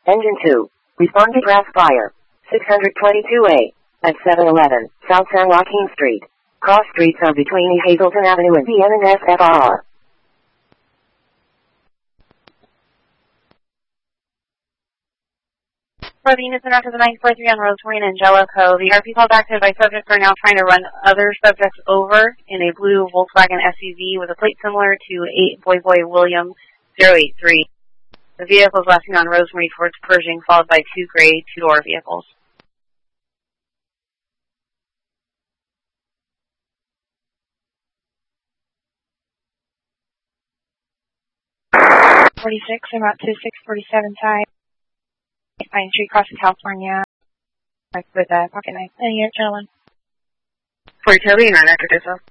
Engine 2. Respond to grass fire. 622A. At 711 South San Joaquin Street. Cross streets are between E. Hazelton Avenue and PN and SFR. For the units after the 943 on Rosemary and Angelico, the RP calls active by subjects are now trying to run other subjects over in a blue Volkswagen SUV with a plate similar to 8 Boy William 083. The vehicle is lasting on Rosemary towards Pershing, followed by 2 gray two-door vehicles. I'm out to 647 side. Pine Tree, Crossing, California. With a pocket knife. Any gentlemen? 42, being right after this.